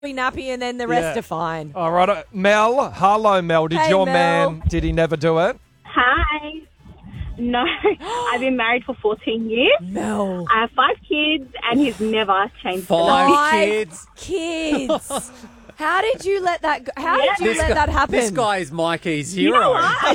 nappy and then the rest are fine. All right, Mel. Hello, Mel. Did Hey, your Mel. man, did he never do it? Hi. No, I've been married for 14 years. Mel. I have 5 kids, and he's never changed the 5 kids. How did you let that go? How did you let that happen? This guy is Mikey's hero. You know what? I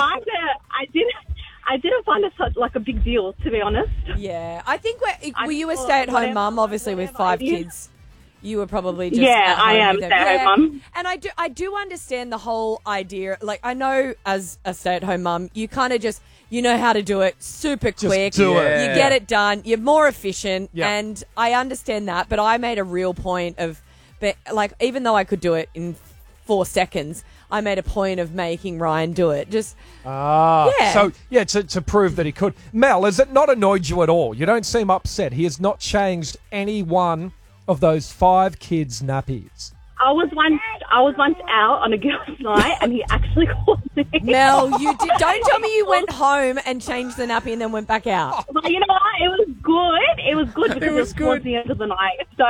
didn't find it such like a big deal, to be honest. Yeah, I think were you a thought stay-at-home whatever- mum? Obviously, with 5 kids, you were probably just Yeah, at home I am with them. stay-at-home mum. And I do understand the whole idea. Like, I know as a stay-at-home mum, you kind of just you know how to do it super quick. do it. You get it done. You're more efficient, Yeah. and I understand that. But I made a real point of, like, even though I could do it in 4 seconds, I made a point of making Ryan do it. Just yeah. So, to prove that he could. Mel, has it not annoyed you at all? You don't seem upset. He has not changed any one of those 5 kids' nappies. I was once out on a girls' night, and he actually called me. Mel, you did. Don't tell me you went home and changed the nappy and then went back out. But you know what? It was good. It was good because it was towards the end of the night. So.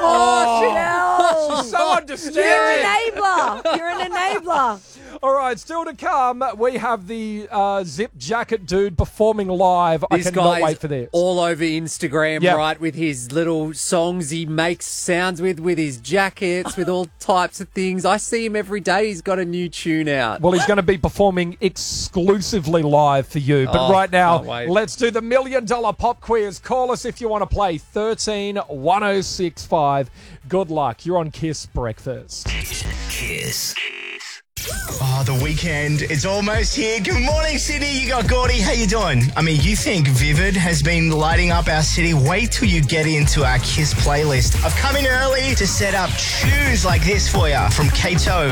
Mel. She's so You're understanding. an enabler. You're an enabler. All right, still to come, we have the Zip Jacket dude performing live. This I cannot guy's wait for this. all over Instagram, Yep. right, with his little songs he makes sounds with his jackets, with all types of things. I see him every day. He's got a new tune out. Well, he's going to be performing exclusively live for you. But right now, can't wait. let's do the $1 million pop quiz. Call us if you want to play 13 1065. Good luck. You're on Kiss Breakfast. Kiss. Oh, the weekend is almost here. Good morning, Sydney. You got Gordy. How you doing? I mean, you think Vivid has been lighting up our city? Wait till you get into our Kiss playlist. I've come in early to set up tunes like this for you from Kato.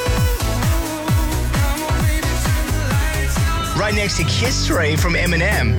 Right next to Kiss 3 from Eminem.